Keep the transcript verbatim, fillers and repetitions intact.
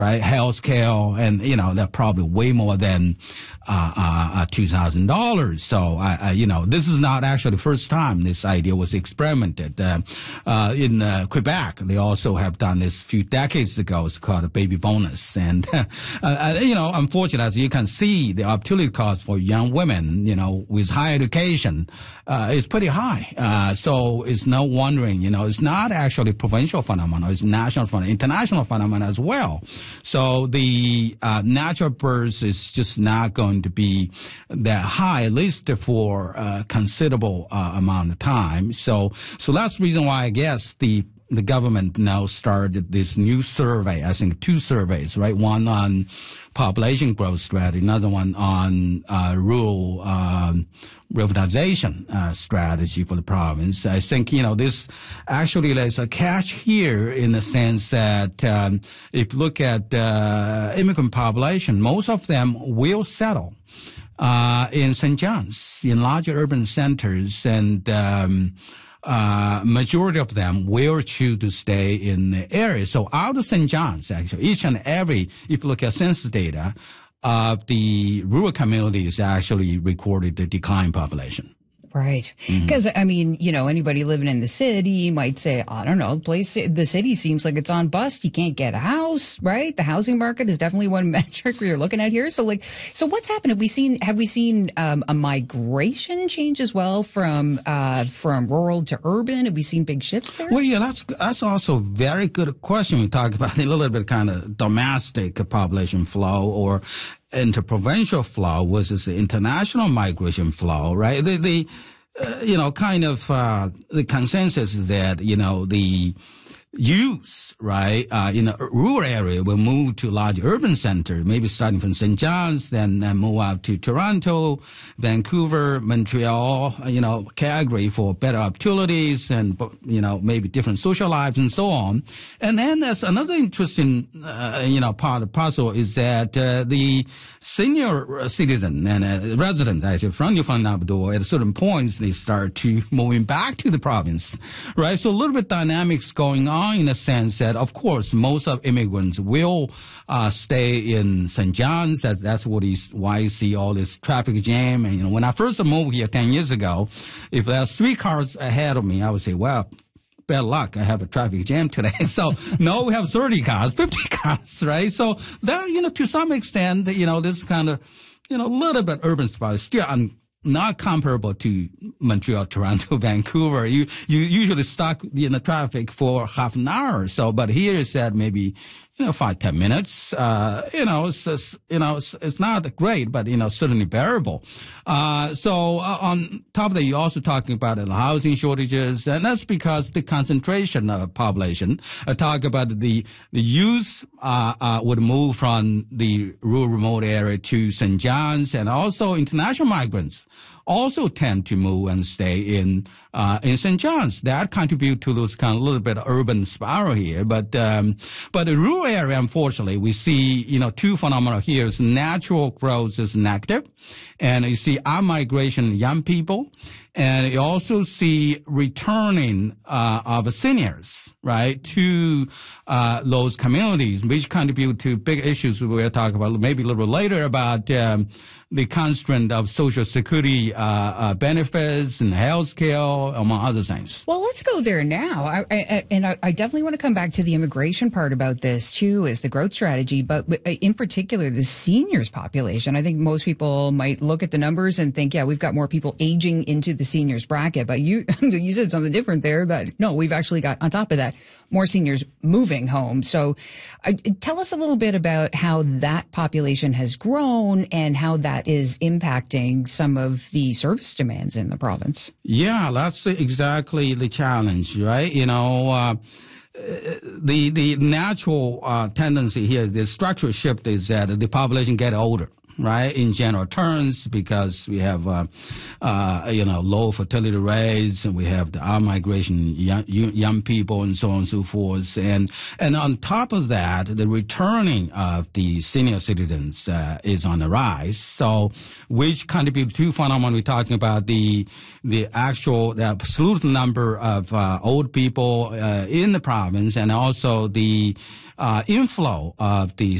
right? Healthcare, and, you know, they're probably way more than, uh, uh, two thousand dollars. So, I, I, you know, this is not actually the first time this idea was experimented. Uh, uh, in, uh, Quebec, they also have done this a few decades ago. It's called a baby bonus. And, uh, uh, you know, unfortunately, as you can see, the opportunity cost for young women, you know, with higher education, uh, is pretty high. Uh, so it's no wondering, you know, it's not actually provincial phenomenon. It's national phenomenon, international phenomenon as well. So the, uh, natural birth is just not going to be that high, at least for a considerable uh, amount of time. So, so that's the reason why I guess the the government now started this new survey. I think two surveys, right? One on population growth strategy, another one on uh, rural um, revitalization uh, strategy for the province. I think, you know, this actually there's a catch here in the sense that um, if you look at uh, immigrant population, most of them will settle uh, in Saint John's, in larger urban centers, and um, Uh, majority of them will choose to stay in the area. So out of Saint John's, actually, each and every, if you look at census data, of the rural communities actually recorded the decline population. Right. Because, mm-hmm. I mean, you know, anybody living in the city might say, I don't know, the place, the city seems like it's on bust. You can't get a house, right? The housing market is definitely one metric we're looking at here. So, like, so what's happened? Have we seen, have we seen um, a migration change as well from uh, from rural to urban? Have we seen big shifts there? Well, yeah, that's that's also a very good question. We talk about a little bit kind of domestic population flow or interprovincial flow versus the international migration flow, right? The, the uh, you know, kind of, uh, the consensus is that, you know, the youth, right, uh, in a rural area will move to large urban centers, maybe starting from Saint John's, then uh, move out to Toronto, Vancouver, Montreal, you know, Calgary for better opportunities and, you know, maybe different social lives and so on. And then there's another interesting, uh, you know, part of the puzzle is that uh, the senior citizen and uh, residents, actually, from Newfoundland and Labrador, at certain points, they start to moving back to the province, right? So a little bit dynamics going on, in a sense that, of course, most of immigrants will uh, stay in Saint John's. That's, that's what is why you see all this traffic jam. And, you know, when I first moved here ten years ago, if there are three cars ahead of me, I would say, well, bad luck, I have a traffic jam today. So, no, we have thirty cars, fifty cars, right? So, that, you know, to some extent, you know, this kind of, you know, a little bit urban spot is still un- not comparable to Montreal, Toronto, Vancouver. You, you usually stuck in the traffic for half an hour or so, but here is that maybe, you know, five, ten minutes. Uh, you know, it's just, you know, it's, it's not great, but, you know, certainly bearable. Uh, so uh, on top of that, you're also talking about the housing shortages, and that's because the concentration of population. I talk about the, the youth, uh, uh, would move from the rural remote area to Saint John's, and also international migrants also tend to move and stay in uh in Saint John's. That contribute to those kind of little bit of urban spiral here. But um but the rural area, unfortunately, we see, you know, two phenomena here. Is natural growth is negative, and you see our migration young people, and you also see returning uh of seniors, right, to uh those communities, which contribute to big issues we'll talk about maybe a little bit later about um the constraint of social security uh, uh benefits and health care, among other things. Well, let's go there now. I, I, and I, I definitely want to come back to the immigration part about this, too, as the growth strategy. But in particular, the seniors population. I think most people might look at the numbers and think, yeah, we've got more people aging into the seniors bracket. But you you said something different there, that, no, we've actually got, on top of that, more seniors moving home. So uh, tell us a little bit about how that population has grown and how that is impacting some of the service demands in the province. Yeah, that's exactly the challenge, right? You know, uh, the the natural uh, tendency here, the structural shift is that the population get older, right, in general terms, because we have, uh, uh, you know, low fertility rates, and we have the out-migration young, young people and so on and so forth. And, and on top of that, the returning of the senior citizens, uh, is on the rise. So, which contribute to phenomena we're talking about, the, the actual, the absolute number of, uh, old people, uh, in the province, and also the, uh, inflow of the